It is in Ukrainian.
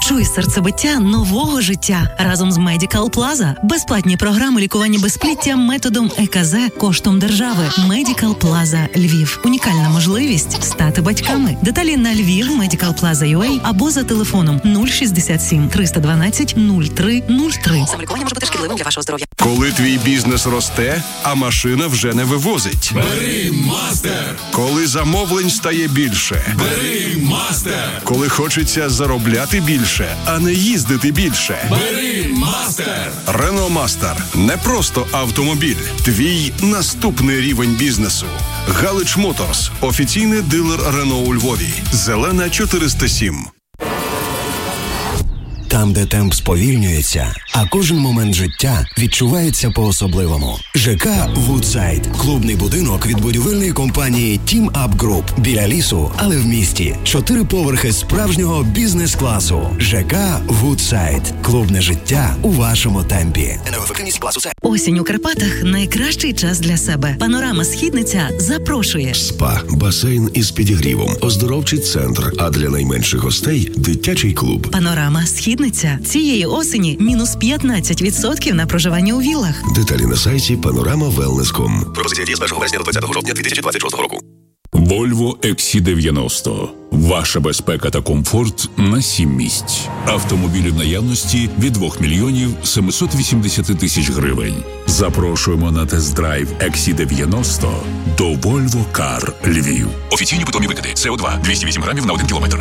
Відчуй серцебиття нового життя разом з Medical Plaza. Безплатні програми лікування безпліття методом ЕКЗ коштом держави. Medical Plaza Львів. Унікальна можливість стати батьками. Деталі на Львів, Medical Plaza UA або за телефоном 067 312 0303. Самолікування може бути шкідливим для вашого здоров'я. Коли твій бізнес росте, а машина вже не вивозить. Бери Мастер! Коли замовлень стає більше. Бери Мастер! Коли хочеться заробляти більше, а не їздити більше. Бери Мастер! Renault Master – не просто автомобіль. Твій наступний рівень бізнесу. Галич Моторс – офіційний дилер Renault у Львові. Зелена 407. Там, де темп сповільнюється, а кожен момент життя відчувається по-особливому. ЖК «Вудсайд» – клубний будинок від будівельної компанії Team Up Group. Біля лісу, але в місті. 4 поверхи справжнього бізнес-класу. ЖК «Вудсайд» – клубне життя у вашому темпі. Енергоефективність класу С. Осінь у Карпатах – найкращий час для себе. Панорама Східниця запрошує. Спа, басейн із підігрівом, оздоровчий центр, а для найменших гостей – дитячий клуб. Панорама Східниця. Цієї осені мінус 15% на проживання у віллах. Деталі на сайті panorama.wellness.com. Пропозиція діє з 1 вересня до 20 жовтня 2026 року. Volvo XC90. Ваша безпека та комфорт на 7 місць. Автомобілі в наявності від 2 мільйонів 780 тисяч гривень. Запрошуємо на тест-драйв XC90 до Volvo Car Львів. Офіційні питомі викиди. СО2 208 грамів на 1 кілометр.